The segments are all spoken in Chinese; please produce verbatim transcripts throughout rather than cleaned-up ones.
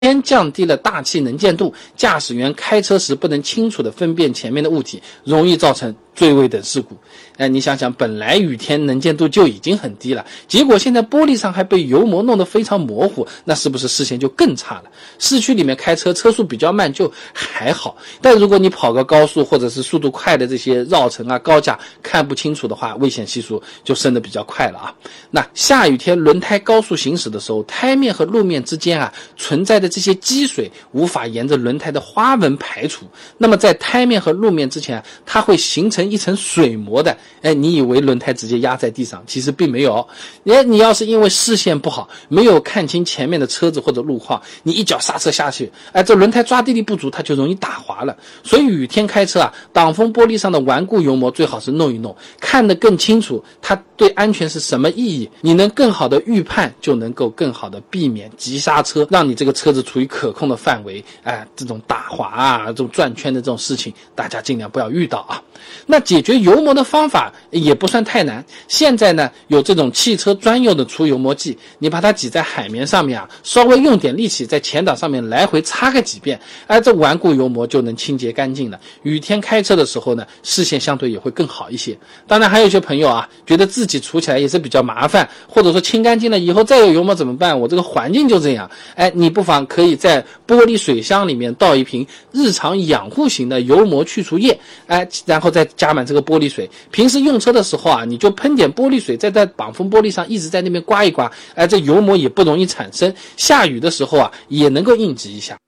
先降低了大气能见度，驾驶员开车时不能清楚地分辨前面的物体，容易造成追尾等事故。哎，你想想，本来雨天能见度就已经很低了，结果现在玻璃上还被油膜弄得非常模糊，那是不是视线就更差了？市区里面开车车速比较慢就还好，但如果你跑个高速或者是速度快的这些绕城啊高架看不清楚的话，危险系数就升得比较快了啊。那下雨天轮胎高速行驶的时候，胎面和路面之间啊存在的这些积水无法沿着轮胎的花纹排除，那么在胎面和路面之前，它会形成一层水膜的。哎，你以为轮胎直接压在地上，其实并没有。哎，你要是因为视线不好，没有看清前面的车子或者路况，你一脚刹车下去，哎，这轮胎抓地力不足，它就容易打滑了。所以雨天开车啊，挡风玻璃上的顽固油膜最好是弄一弄，看得更清楚，它对安全是什么意义，你能更好的预判，就能够更好的避免急刹车，让你这个车子处于可控的范围。哎，这种打滑啊，这种转圈的这种事情，大家尽量不要遇到啊。那解决油膜的方法也不算太难，现在呢有这种汽车专用的除油膜剂，你把它挤在海绵上面啊，稍微用点力气在前挡上面来回擦个几遍，哎，这顽固油膜就能清洁干净了。雨天开车的时候呢，视线相对也会更好一些。当然还有一些朋友啊，觉得自己除起来也是比较麻烦，或者说清干净了以后再有油膜怎么办？我这个环境就这样，哎，你不妨可以在玻璃水箱里面倒一瓶日常养护型的油膜去除液，哎，然后再加满这个玻璃水。平时用车的时候啊，你就喷点玻璃水，再在挡风玻璃上一直在那边刮一刮，哎，这油膜也不容易产生。下雨的时候啊，也能够应急一下。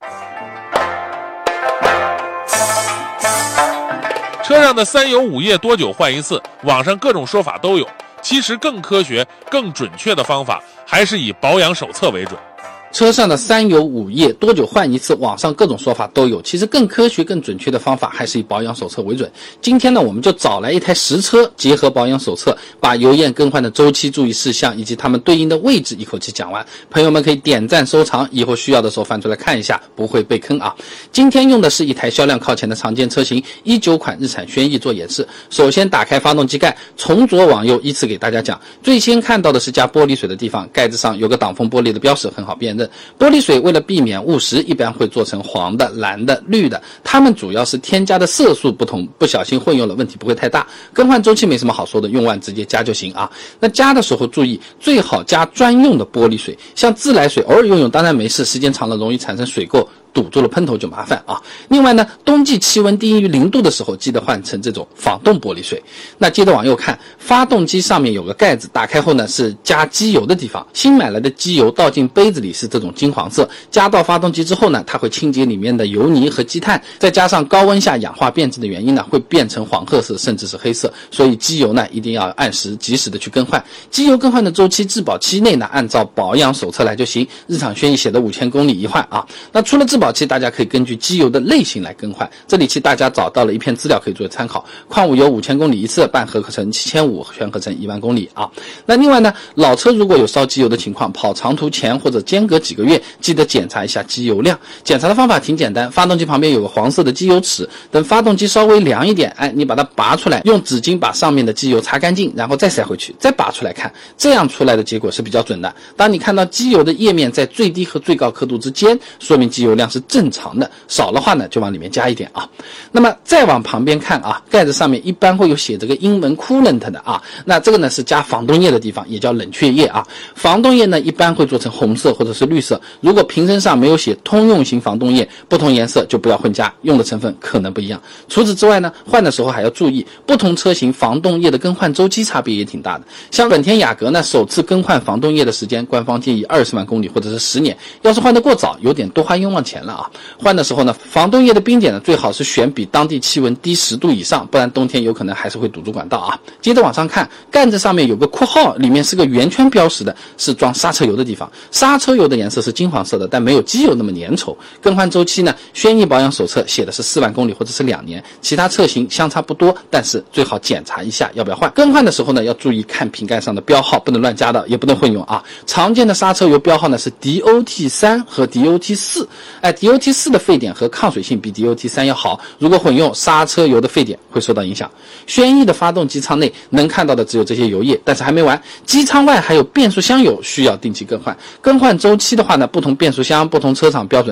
车上的三油五液多久换一次？网上各种说法都有，其实更科学、更准确的方法还是以保养手册为准。 车上的三油五液多久换一次？网上各种说法都有，其实更科学更准确的方法还是以保养手册为准。今天呢，我们就找来一台实车，结合保养手册，把油液更换的周期、注意事项以及它们对应的位置一口气讲完。朋友们可以点赞收藏，以后需要的时候翻出来看一下，不会被坑啊。今天用的是一台销量靠前的常见车型，一九款日产轩逸做演示。首先打开发动机盖，从左往右依次给大家讲。最先看到的是加玻璃水的地方，盖子上有个挡风玻璃的标识，很好辨认。玻璃水为了避免误食，一般会做成黄的、蓝的、绿的，它们主要是添加的色素不同，不小心混用了问题不会太大。更换周期没什么好说的，用完直接加就行啊。那加的时候注意，最好加专用的玻璃水，像自来水偶尔用用当然没事，时间长了容易产生水垢，堵住了喷头就麻烦啊。另外呢，冬季气温低于零度的时候，记得换成这种防冻玻璃水。那接着往右看，发动机上面有个盖子，打开后呢是加机油的地方。新买来的机油倒进杯子里是这种金黄色，加到发动机之后呢，它会清洁里面的油泥和积碳，再加上高温下氧化变质的原因呢，会变成黄褐色甚至是黑色。所以机油呢一定要按时及时的去更换。机油更换的周期质保期内呢，按照保养手册来就行。日产轩逸写的五千公里一换啊。那除了质保期，大家可以根据机油的类型来更换。这里期大家找到了一篇资料可以作为参考。矿物油五千公里一次，半合成七千五，全合成一万公里啊。那另外呢，老车如果有烧机油的情况，跑长途前或者间隔几个月，记得检查一下机油量。检查的方法挺简单，发动机旁边有个黄色的机油尺，等发动机稍微凉一点，哎，你把它拔出来，用纸巾把上面的机油擦干净，然后再塞回去，再拔出来看，这样出来的结果是比较准的。当你看到机油的液面在最低和最高刻度之间，说明机油量是正常的，少的话呢就往里面加一点啊。那么再往旁边看啊，盖子上面一般会有写这个英文 coolant 的啊，那这个呢是加防冻液的地方，也叫冷却液啊。防冻液呢一般会做成红色或者是绿色，如果瓶身上没有写通用型防冻液，不同颜色就不要混加，用的成分可能不一样。除此之外呢，换的时候还要注意，不同车型防冻液的更换周期差别也挺大的。像本田雅阁呢，首次更换防冻液的时间，官方建议二十万公里或者是十年，要是换得过早，有点多花冤枉钱了啊。换的时候呢，防冻液的冰点呢最好是选比当地气温低十度以上，不然冬天有可能还是会堵住管道啊。接着往上看，盖子上面有个括号，里面是个圆圈标识的，是装刹车油的地方。刹车油的颜色是金黄色的，但没有机油那么粘稠。更换周期呢，轩逸保养手册写的是四万公里或者是两年，其他车型相差不多，但是最好检查一下要不要换。更换的时候呢，要注意看瓶盖上的标号，不能乱加的，也不能混用啊。常见的刹车油标号呢是 D O T 三 和 D O T 四，哎， D O T 四 的沸点和抗水性比 D O T 三 要好，如果混用，刹车油的沸点会受到影响。轩逸的发动机舱内能看到的只有这些油液，但是还没完，机舱外还有变速箱油需要定期更换。更换周期的话呢，不同变速箱、不同车厂标准